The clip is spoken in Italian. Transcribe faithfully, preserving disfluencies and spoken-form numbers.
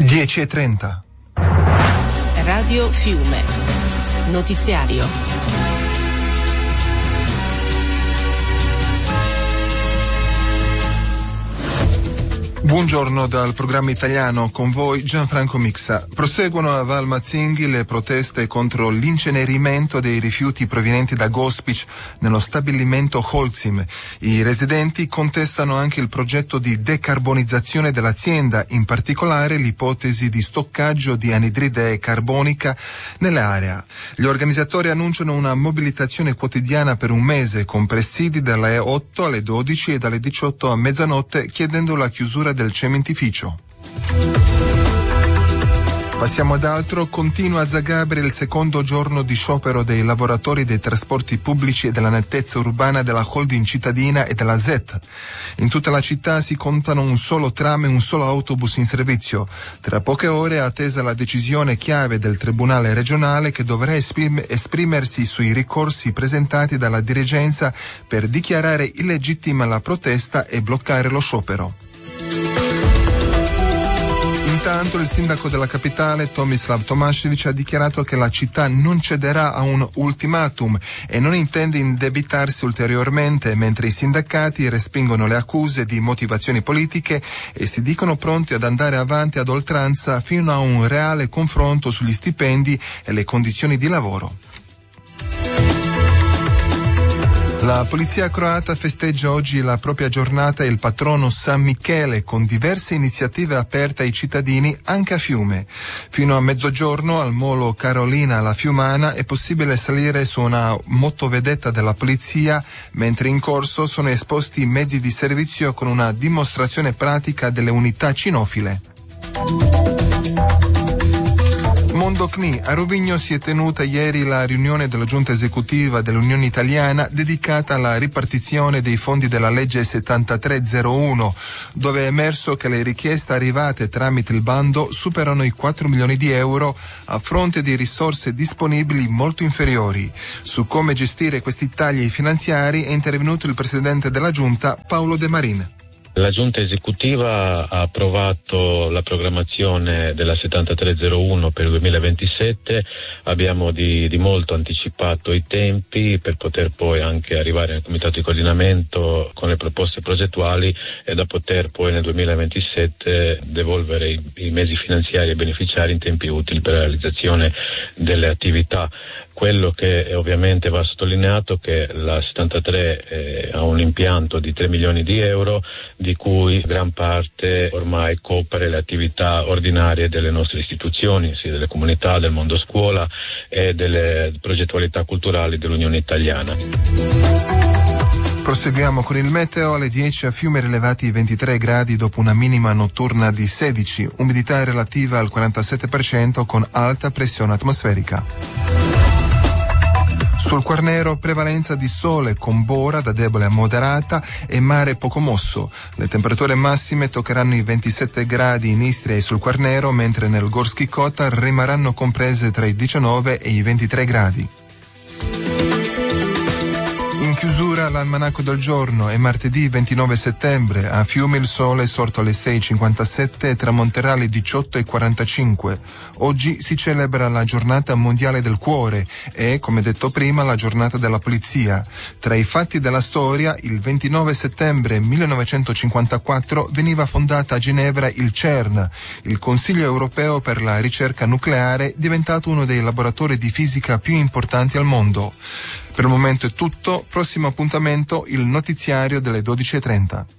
dieci e trenta. Radio Fiume. Notiziario. Buongiorno dal programma italiano, con voi Gianfranco Mixa. Proseguono a Val Mazzinghi le proteste contro l'incenerimento dei rifiuti provenienti da Gospic nello stabilimento Holcim. I residenti contestano anche il progetto di decarbonizzazione dell'azienda, in particolare l'ipotesi di stoccaggio di anidride carbonica nell'area. Gli organizzatori annunciano una mobilitazione quotidiana per un mese, con presidi dalle otto alle dodici e dalle diciotto a mezzanotte, chiedendo la chiusura del cementificio. Passiamo ad altro. Continua a Zagabria il secondo giorno di sciopero dei lavoratori dei trasporti pubblici e della nettezza urbana della holding cittadina e della Z E T. In tutta la città si contano un solo tram e un solo autobus in servizio. Tra poche ore è attesa la decisione chiave del Tribunale regionale, che dovrà esprim- esprimersi sui ricorsi presentati dalla dirigenza per dichiarare illegittima la protesta e bloccare lo sciopero. Intanto il sindaco della capitale, Tomislav Tomašević, ha dichiarato che la città non cederà a un ultimatum e non intende indebitarsi ulteriormente, mentre i sindacati respingono le accuse di motivazioni politiche e si dicono pronti ad andare avanti ad oltranza fino a un reale confronto sugli stipendi e le condizioni di lavoro. La polizia croata festeggia oggi la propria giornata e il patrono San Michele, con diverse iniziative aperte ai cittadini anche a Fiume. Fino a mezzogiorno al molo Carolina alla Fiumana è possibile salire su una motovedetta della polizia, mentre in corso sono esposti mezzi di servizio con una dimostrazione pratica delle unità cinofile. Mondo C N I. A Rovigno si è tenuta ieri la riunione della giunta esecutiva dell'Unione Italiana dedicata alla ripartizione dei fondi della legge settantatré zero uno, dove è emerso che le richieste arrivate tramite il bando superano i quattro milioni di euro a fronte di risorse disponibili molto inferiori. Su come gestire questi tagli finanziari è intervenuto il presidente della giunta, Paolo De Marin. La giunta esecutiva ha approvato la programmazione della settantatré zero uno per il duemilaventisette, abbiamo di, di molto anticipato i tempi per poter poi anche arrivare al comitato di coordinamento con le proposte progettuali e da poter poi nel duemilaventisette devolvere i, i mezzi finanziari ai beneficiari in tempi utili per la realizzazione delle attività. Quello che ovviamente va sottolineato è che la settantatré eh, ha un impianto di tre milioni di euro, di cui gran parte ormai copre le attività ordinarie delle nostre istituzioni, sia delle comunità, del mondo scuola e delle progettualità culturali dell'Unione Italiana. Proseguiamo con il meteo. Alle dieci a Fiume rilevati ventitré gradi dopo una minima notturna di sedici, umidità relativa al quarantasette per cento con alta pressione atmosferica. Sul Quarnero prevalenza di sole con bora da debole a moderata e mare poco mosso. Le temperature massime toccheranno i ventisette gradi in Istria e sul Quarnero, mentre nel Gorski Kotar rimarranno comprese tra i diciannove e i ventitré gradi. In chiusura l'almanacco del giorno. È martedì ventinove settembre. A Fiume il sole è sorto alle sei e cinquantasette e tramonterà alle diciotto e quarantacinque. Oggi si celebra la giornata mondiale del cuore e, come detto prima, la giornata della polizia. Tra i fatti della storia, il ventinove settembre millenovecentocinquantaquattro veniva fondata a Ginevra il CERN, il Consiglio europeo per la ricerca nucleare, diventato uno dei laboratori di fisica più importanti al mondo. Per il momento è tutto, prossimo appuntamento il notiziario delle dodici e trenta.